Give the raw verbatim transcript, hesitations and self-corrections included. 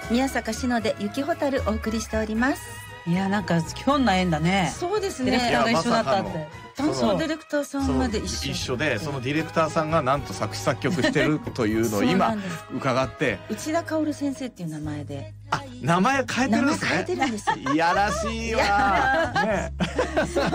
宮坂しので雪ほたるお送りしております。 いやなんかひょんな縁だね。 そうですね。 ディレクターが一緒だったって。 担当ディレクターさんまで一緒一緒で、そのディレクターさんがなんと作詞作曲してるというのを今伺って、 内田薫先生っていう名前で、 あ、名前変えてるんですね。 名前変えてるんですよ。 いやらしいわね。 そう